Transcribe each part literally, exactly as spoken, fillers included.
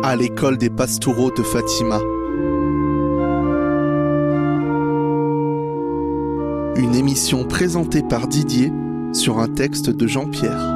à l'école des Pastoureaux de Fatima. Une émission présentée par Didier sur un texte de Jean-Pierre.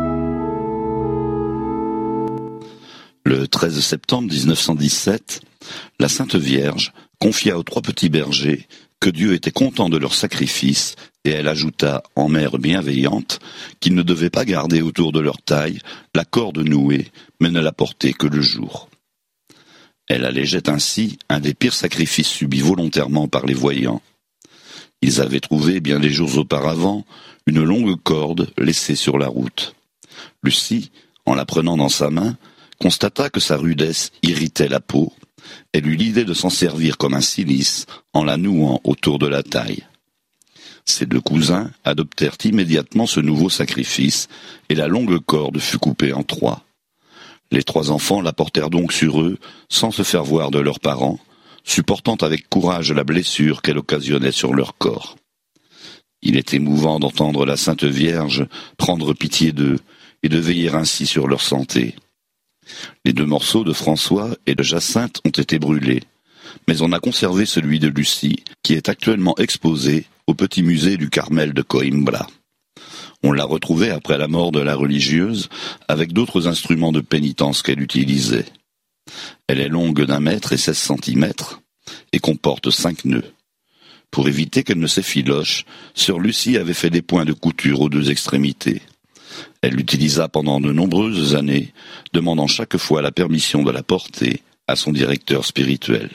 Le treize septembre mille neuf cent dix-sept, la Sainte Vierge confia aux trois petits bergers que Dieu était content de leur sacrifice, et elle ajouta, en mère bienveillante, qu'ils ne devaient pas garder autour de leur taille la corde nouée, mais ne la porter que le jour. Elle allégeait ainsi un des pires sacrifices subis volontairement par les voyants. Ils avaient trouvé, bien des jours auparavant, une longue corde laissée sur la route. Lucie, en la prenant dans sa main, constata que sa rudesse irritait la peau. Elle eut l'idée de s'en servir comme un cilice en la nouant autour de la taille. Ses deux cousins adoptèrent immédiatement ce nouveau sacrifice et la longue corde fut coupée en trois. Les trois enfants la portèrent donc sur eux sans se faire voir de leurs parents, supportant avec courage la blessure qu'elle occasionnait sur leur corps. Il est émouvant d'entendre la Sainte Vierge prendre pitié d'eux et de veiller ainsi sur leur santé. Les deux morceaux de François et de Jacinthe ont été brûlés, mais on a conservé celui de Lucie, qui est actuellement exposé au petit musée du Carmel de Coimbra. On l'a retrouvé après la mort de la religieuse, avec d'autres instruments de pénitence qu'elle utilisait. Elle est longue d'un mètre et seize centimètres, et comporte cinq nœuds. Pour éviter qu'elle ne s'effiloche, sœur Lucie avait fait des points de couture aux deux extrémités. Elle l'utilisa pendant de nombreuses années, demandant chaque fois la permission de la porter à son directeur spirituel.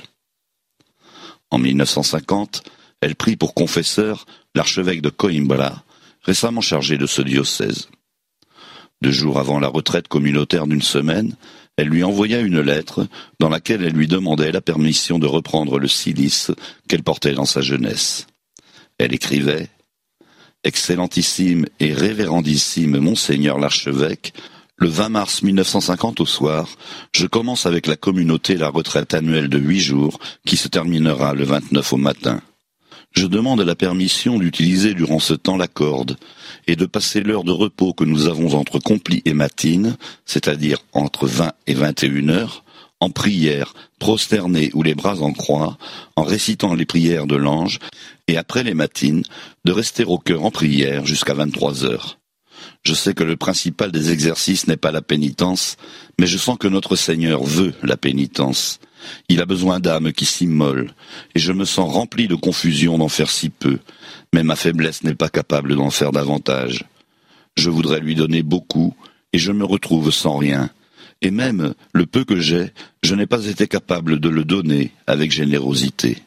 En mille neuf cent cinquante, elle prit pour confesseur l'archevêque de Coimbra, récemment chargé de ce diocèse. Deux jours avant la retraite communautaire d'une semaine, elle lui envoya une lettre dans laquelle elle lui demandait la permission de reprendre le cilice qu'elle portait dans sa jeunesse. Elle écrivait « Excellentissime et révérendissime Monseigneur l'archevêque, le vingt mars mille neuf cent cinquante au soir, je commence avec la communauté la retraite annuelle de huit jours qui se terminera le vingt-neuf au matin. Je demande la permission d'utiliser durant ce temps la corde et de passer l'heure de repos que nous avons entre complis et matines, c'est-à-dire entre vingt et vingt et une heures, en prière, prosternée ou les bras en croix, en récitant les prières de l'ange, et après les matines, de rester au cœur en prière jusqu'à vingt-trois heures. Je sais que le principal des exercices n'est pas la pénitence, mais je sens que notre Seigneur veut la pénitence. Il a besoin d'âmes qui s'immolent, et je me sens rempli de confusion d'en faire si peu, mais ma faiblesse n'est pas capable d'en faire davantage. Je voudrais lui donner beaucoup, et je me retrouve sans rien, et même le peu que j'ai, je n'ai pas été capable de le donner avec générosité.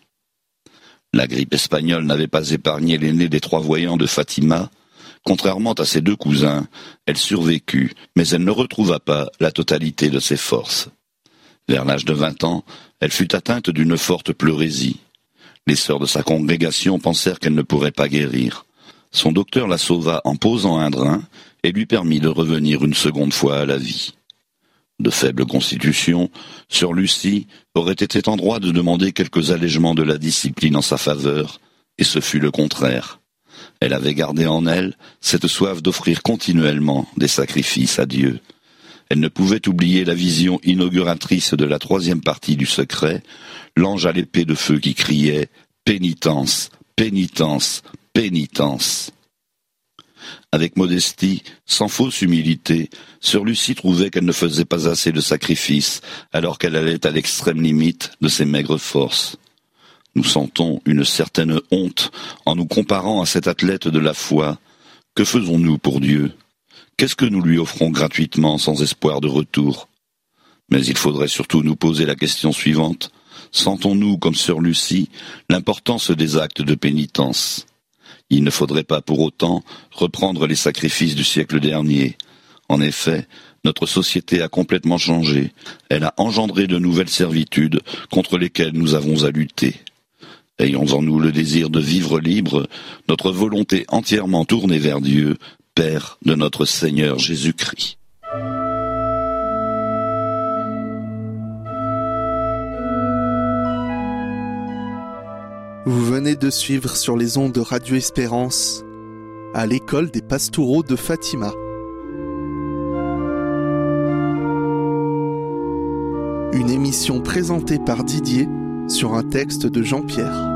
La grippe espagnole n'avait pas épargné l'aîné des trois voyants de Fatima. Contrairement à ses deux cousins, elle survécut, mais elle ne retrouva pas la totalité de ses forces. Vers l'âge de vingt ans, elle fut atteinte d'une forte pleurésie. Les sœurs de sa congrégation pensèrent qu'elle ne pourrait pas guérir. Son docteur la sauva en posant un drain et lui permit de revenir une seconde fois à la vie. De faible constitution, sœur Lucie aurait été en droit de demander quelques allègements de la discipline en sa faveur, et ce fut le contraire. Elle avait gardé en elle cette soif d'offrir continuellement des sacrifices à Dieu. Elle ne pouvait oublier la vision inauguratrice de la troisième partie du secret, l'ange à l'épée de feu qui criait « Pénitence, pénitence, pénitence ». Avec modestie, sans fausse humilité, sœur Lucie trouvait qu'elle ne faisait pas assez de sacrifices, alors qu'elle allait à l'extrême limite de ses maigres forces. Nous sentons une certaine honte en nous comparant à cet athlète de la foi. Que faisons-nous pour Dieu ? Qu'est-ce que nous lui offrons gratuitement sans espoir de retour ? Mais il faudrait surtout nous poser la question suivante. Sentons-nous, comme sœur Lucie, l'importance des actes de pénitence ? Il ne faudrait pas pour autant reprendre les sacrifices du siècle dernier. En effet, notre société a complètement changé. Elle a engendré de nouvelles servitudes contre lesquelles nous avons à lutter. Ayons en nous le désir de vivre libre, notre volonté entièrement tournée vers Dieu, Père de notre Seigneur Jésus-Christ. Vous venez de suivre sur les ondes de Radio Espérance, à l'école des Pastoureaux de Fatima. Une émission présentée par Didier sur un texte de Jean-Pierre.